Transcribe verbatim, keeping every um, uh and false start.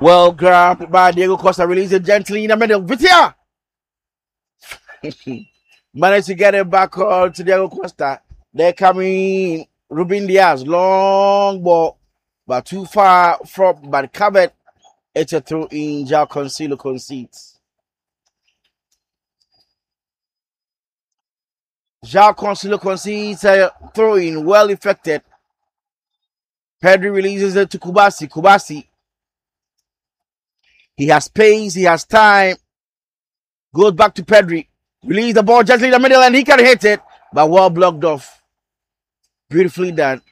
Well grabbed by Diego Costa, released it gently in the middle. Vitia managed to get it back uh, to Diego Costa. They're coming Ruben Diaz, long ball, but too far from, but covered. It's a throw in. João Cancelo concedes. João Cancelo concedes a throw in, well effected. Pedri releases it to Kubasi. Kubasi. He has pace, he has time. Goes back to Pedri. Release the ball gently in the middle and he can hit it, but well blocked off. Beautifully done.